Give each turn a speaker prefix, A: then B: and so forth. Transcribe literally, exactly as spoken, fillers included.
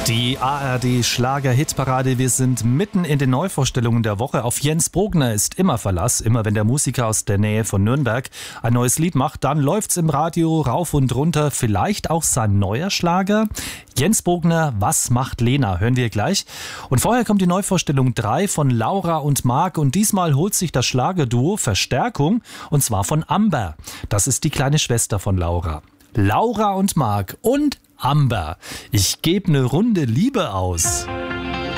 A: Die A R D-Schlager-Hitparade. Wir sind mitten in den Neuvorstellungen der Woche. Auf Jens Bogner ist immer Verlass. Immer wenn der Musiker aus der Nähe von Nürnberg ein neues Lied macht, dann läuft's im Radio rauf und runter. Vielleicht auch sein neuer Schlager. Jens Bogner, was macht Lena? Hören wir gleich. Und vorher kommt die Neuvorstellung drei von Laura und Marc. Und diesmal holt sich das Schlagerduo Verstärkung. Und zwar von Amber. Das ist die kleine Schwester von Laura. Laura und Marc und Amber. Ich gebe eine Runde Liebe aus.